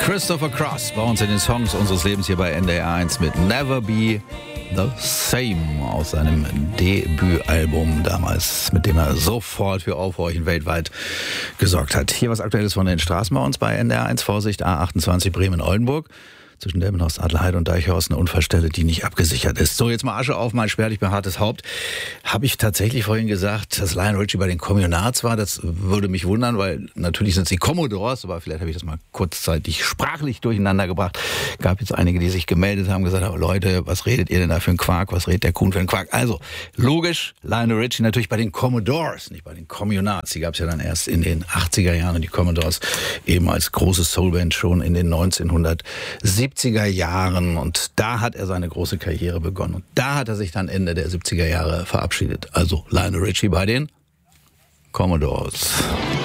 Christopher Cross bei uns in den Songs unseres Lebens hier bei NDR 1 mit Never Be the Same aus seinem Debütalbum damals, mit dem er sofort für Aufhorchen weltweit gesorgt hat. Hier was Aktuelles von den Straßen bei uns bei NDR 1. Vorsicht, A28 Bremen-Oldenburg. Zwischen Delmenhorst, Adlerheide und Deichhorst eine Unfallstelle, die nicht abgesichert ist. So, jetzt mal Asche auf mein spärlich behaartes Haupt. Habe ich tatsächlich vorhin gesagt, dass Lionel Richie bei den Communards war? Das würde mich wundern, weil natürlich sind es die Commodores, aber vielleicht habe ich das mal kurzzeitig sprachlich durcheinander gebracht. Gab jetzt einige, die sich gemeldet haben, gesagt haben, Leute, was redet ihr denn da für einen Quark? Was redet der Kuhn für einen Quark? Also, logisch, Lionel Richie natürlich bei den Commodores, nicht bei den Communards. Die gab es ja dann erst in den 80er Jahren und die Commodores eben als große Soulband schon in den 1970er Jahren, und da hat er seine große Karriere begonnen. Und da hat er sich dann Ende der 70er Jahre verabschiedet. Also Lionel Richie bei den Commodores.